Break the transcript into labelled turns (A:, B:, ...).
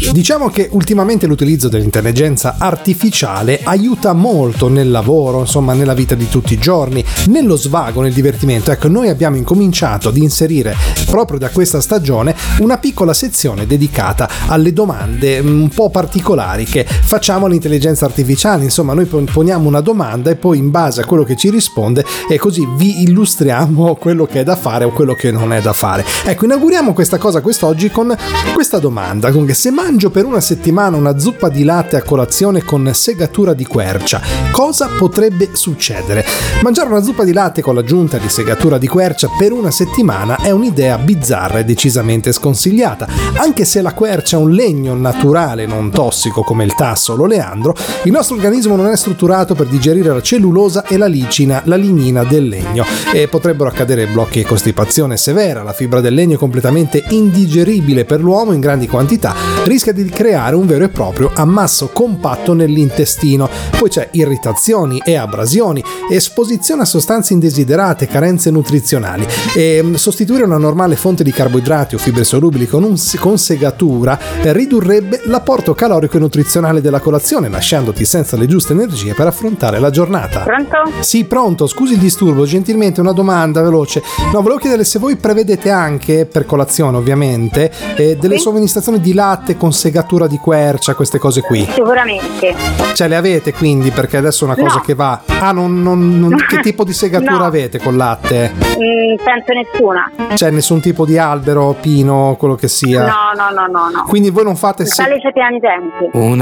A: Diciamo che ultimamente l'utilizzo dell'intelligenza artificiale aiuta molto nel lavoro, insomma nella vita di tutti i giorni, nello svago, nel divertimento. Ecco, noi abbiamo incominciato ad inserire proprio da questa stagione una piccola sezione dedicata alle domande un po' particolari che facciamo all'intelligenza artificiale. Insomma, noi poniamo una domanda e poi in base a quello che ci risponde e così vi illustriamo quello che è da fare o quello che non è da fare. Ecco, inauguriamo questa cosa quest'oggi con questa domanda: con che se mangio per una settimana una zuppa di latte a colazione con segatura di quercia, cosa potrebbe succedere? Mangiare una zuppa di latte con l'aggiunta di segatura di quercia per una settimana è un'idea bizzarra e decisamente sconsigliata. Anche se la quercia è un legno naturale non tossico come il tasso o l'oleandro, il nostro organismo non è strutturato per digerire la cellulosa e la lignina del legno e potrebbero accadere blocchi e costipazione severa. La fibra del legno è completamente indigeribile per l'uomo in grandi quantità, rischia di creare un vero e proprio ammasso compatto nell'intestino. Poi c'è irritazioni e abrasioni, esposizione a sostanze indesiderate, carenze nutrizionali. E sostituire una normale fonte di carboidrati o fibre solubili con segatura ridurrebbe l'apporto calorico e nutrizionale della colazione, lasciandoti senza le giuste energie per affrontare la giornata.
B: Pronto?
A: Sì, pronto, scusi il disturbo, gentilmente una domanda veloce. No, volevo chiedere se voi prevedete anche, per colazione ovviamente, delle somministrazioni di latte con segatura di quercia, queste cose qui.
B: Sicuramente.
A: Cioè le avete quindi, perché adesso è una cosa che va. Ah, che tipo di segatura avete col latte?
B: Penso nessuna.
A: Cioè nessun tipo di albero, pino, quello che sia?
B: No.
A: Quindi voi non fate
B: Sale piangenti.